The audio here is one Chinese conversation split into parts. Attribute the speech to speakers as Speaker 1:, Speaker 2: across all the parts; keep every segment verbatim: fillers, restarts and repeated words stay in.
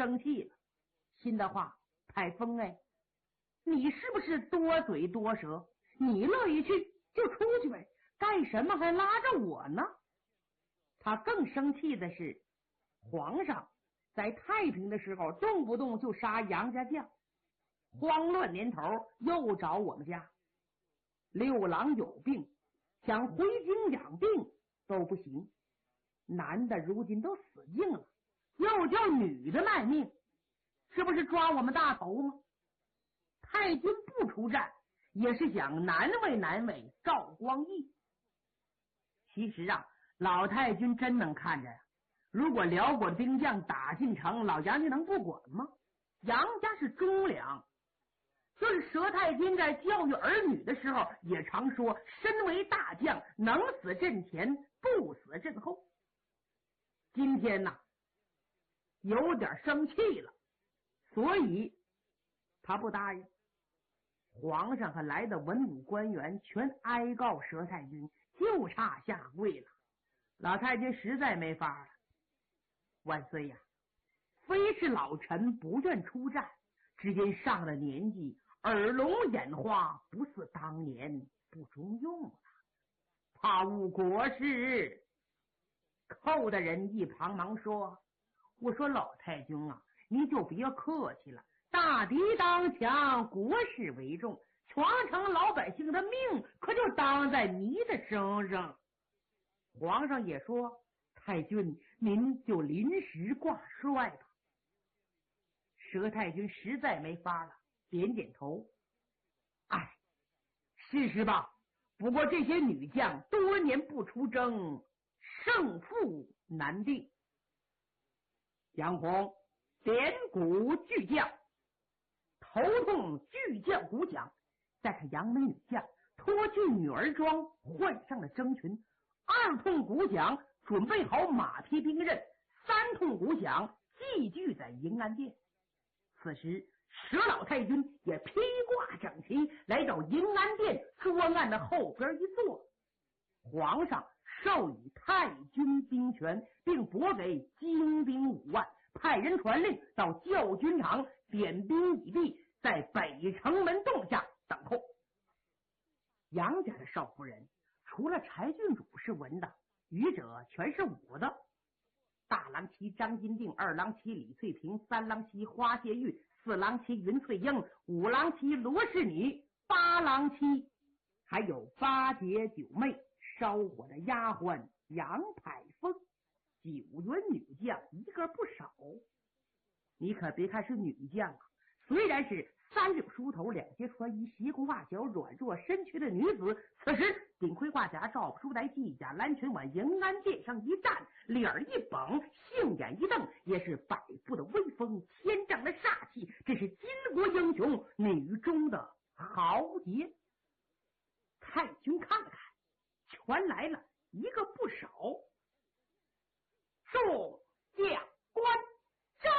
Speaker 1: 生气了，心的话，太风哎，你是不是多嘴多舌？你乐意去就出去呗，干什么还拉着我呢？他更生气的是，皇上在太平的时候动不动就杀杨家将，慌乱年头又找我们家，六郎有病，想回京养病都不行，男的如今都死尽了，又叫女的卖命，是不是抓我们大头吗？太君不出战，也是想难为难为赵光义。其实啊，老太君真能看着呀，如果辽国兵将打进城，老杨家能不管吗？杨家是忠良，就是佘太君在教育儿女的时候也常说，身为大将，能死阵前，不死阵后。今天呢，有点生气了，所以他不答应。皇上和来的文武官员全哀告佘太君，就差下跪了。老太君实在没法了，万岁呀，非是老臣不愿出战，只因上了年纪，耳聋眼花，不似当年，不中用了，怕误国事。寇的人一旁忙说，我说老太君啊，你就别客气了，大敌当强，国事为重，全城老百姓的命可就当在你的身上。皇上也说，太君您就临时挂帅吧。佘太君实在没法了，点点头，哎，试试吧，不过这些女将多年不出征，胜负难定。杨洪点鼓巨将，头痛巨将鼓响，再看杨门女将脱去女儿装，换上了征裙，二通鼓响，准备好马匹兵刃，三通鼓响，寄居在迎安殿。此时佘老太君也披挂整齐，来到迎安殿桌案的后边一坐。皇上授予太君兵权，并拨给精兵五万，派人传令到教军场点兵已毕，在北城门洞下等候。杨家的少夫人除了柴郡主是文的，余者全是武的。大郎妻张金定，二郎妻李翠萍，三郎妻花谢玉，四郎妻云翠英，五郎妻罗氏女，八郎妻还有八姐九妹，烧火的丫鬟杨排风，九员女将一个不少。你可别看是女将啊，虽然是三绺梳头，两截穿衣，斜弓画脚，软弱身躯的女子，此时顶盔挂甲，罩书带系甲，蓝裙往迎安殿上一站，脸儿一绷，杏眼一瞪，也是百步的威风，千丈的煞气，这是巾帼英雄女中的豪杰。太君看了看，全来了一个不少。众将官杀！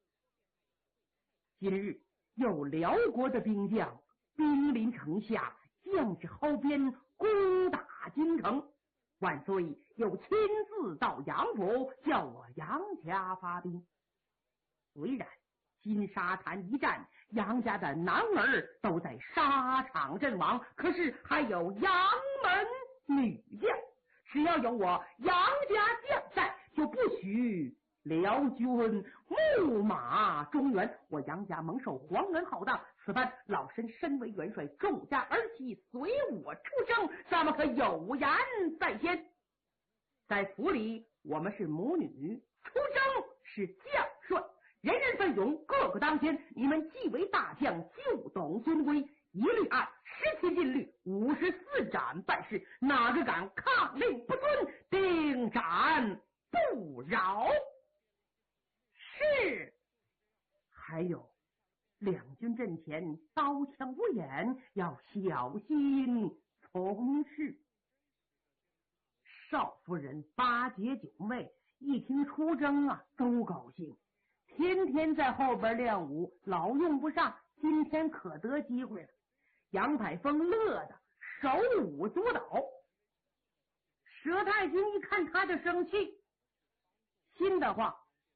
Speaker 1: 今日有辽国的兵将兵临城下，将士号边攻打京城，万岁又亲自到杨府叫我杨家发兵。虽然金沙滩一战，杨家的男儿都在沙场阵亡，可是还有杨门女将，只要有我杨家将在，就不许辽军木马中原。我杨家蒙受皇恩浩荡，此番老身身为元帅，众家儿媳随我出征，咱们可有言在先。在府里我们是母女，出征是将帅，人人奋勇，个个当先。你们既为大将，就懂尊规，一律按十七禁律，五十四斩办事，哪个敢抗令不遵，定斩不饶。是。还有两军阵前刀枪无眼，要小心从事。少夫人八姐九妹一听出征啊，都高兴，天天在后边练武，老用不上，今天可得机会了。杨排风乐得手舞足蹈。佘太君一看他就生气，心的话，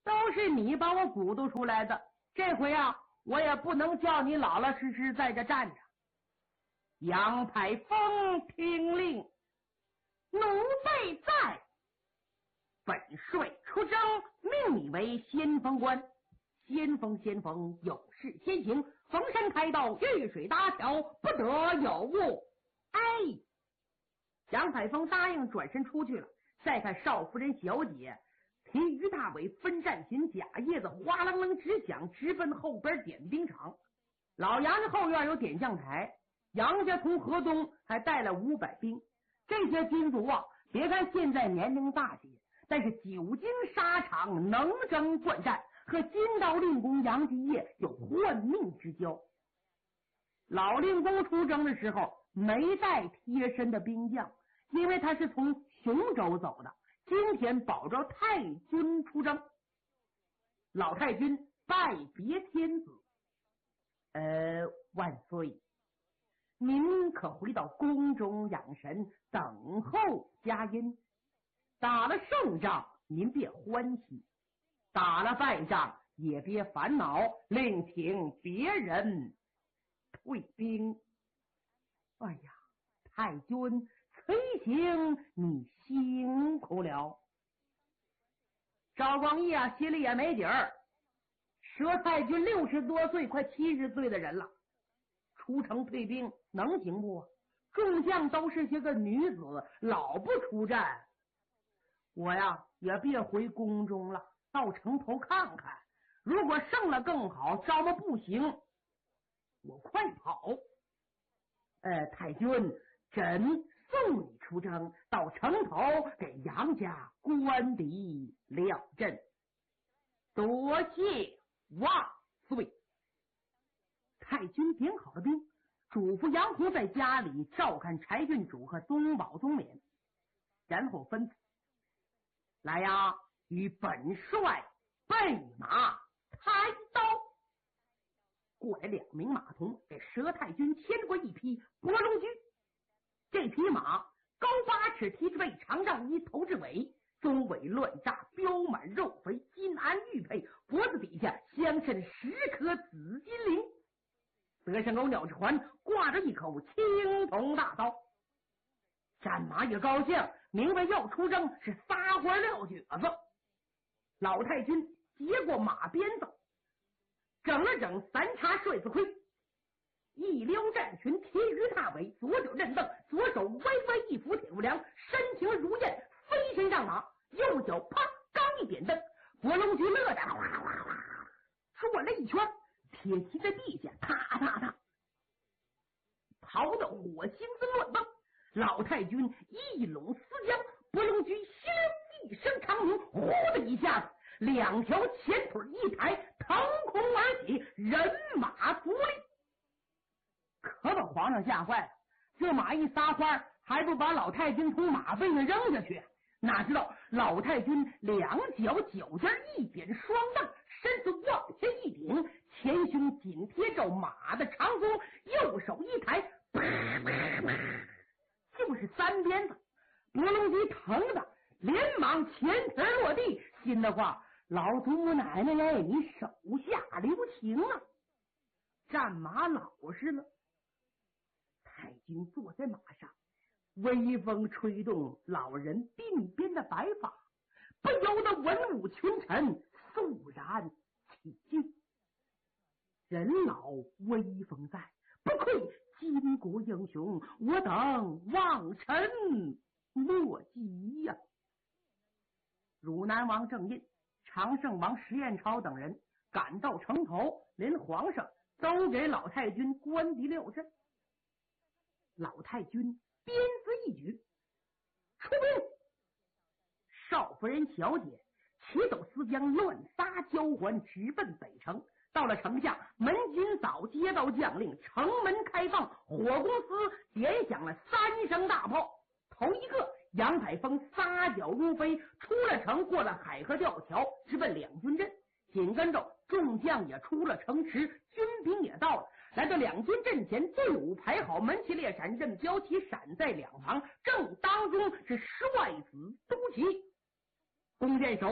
Speaker 1: 都是你把我鼓捣出来的，这回啊，我也不能叫你老老实实在这站着。杨排风听令，奴备在。本帅出征，命你为先锋官。先锋先锋，有事先行，逢山开道，遇水搭桥，不得有误。哎，杨排风答应，转身出去了。再看少夫人小姐提于大伟分战琴，假叶子哗啷啷直响，直奔后边点兵场。老杨家后院有点将台，杨家从河东还带了五百兵。这些军卒啊，别看现在年龄大些，但是久经沙场，能征惯战，和金刀令公杨继业有换命之交。老令公出征的时候没带贴身的兵将，因为他是从雄州走的，今天保着太君出征。老太君拜别天子，呃，万岁，您可回到宫中养神，等候佳音。打了胜仗，您别欢喜；打了败仗，也别烦恼，另请别人退兵。哎呀，太君随行，你辛苦了。赵光义啊，心里也没底儿。佘太君六十多岁，快七十岁的人了，出城退兵能行不？众将都是些个女子，老不出战。我呀，也别回宫中了，到城头看看。如果胜了更好，招么不行，我快跑。呃，太君，朕送你出征，到城头给杨家官敌了阵。多谢万岁。太君点好了兵，嘱咐杨洪在家里照看柴郡主和宗保、宗冕，然后吩咐：来呀，与本帅备马抬刀。过来两名马童，给佘太君牵过一匹博龙驹。这匹马高八尺，蹄子背，长丈一，头至尾，中尾乱炸，膘满肉肥，金鞍玉佩，脖子底下镶嵌十颗紫金铃。得上钩鸟翅环，挂着一口青铜大刀。战马也高兴，明白要出征，是撒欢撂蹶子。老太君接过马鞭子，整了整三叉帅子盔，一撩战裙，贴于大尾，左脚蹬蹬，左手歪歪一扶铁布梁，身形如燕，飞身上马，右脚啪刚一点蹬，博龙驹乐得哗哗哗转了一圈，铁骑在地下踏踏踏跑得火星子乱蹦。老太君一拢丝缰，博龙驹咻一声长鸣，呼的一下子，两条前腿一抬，腾空而起，人马足立。可把皇上吓坏了，这马一撒欢，还不把老太君从马背上扔下去？哪知道老太君两脚脚尖一点双蹬，身子往下一顶，前胸紧贴着马的长弓，右手一抬，啪啪啪，就是三鞭子。博龙驹疼的连忙前蹄落地，心的话，老祖母奶奶呀，你手下留情啊！战马老实了。太君坐在马上，微风吹动老人鬓边的白发，不由得文武群臣肃然起敬。人老威风在，不愧巾帼英雄，我等望尘莫及呀、啊！汝南王郑印、常胜王石彦超等人赶到城头，连皇上都给老太君官敌了阵。老太君鞭子一举，出兵！少夫人小姐骑走丝缰，乱撒交环，直奔北城。到了城下，门军早接到将令，城门开放，火公司点响了三声大炮。头一个杨海峰撒脚如飞，出了城，过了海河吊桥，直奔两军阵。紧跟着众将也出了城池，军兵也到了，来到两军阵前，队伍排好，门旗列闪，任标旗闪在两旁，正当中是帅子都旗。弓箭手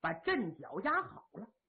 Speaker 1: 把阵脚压好了。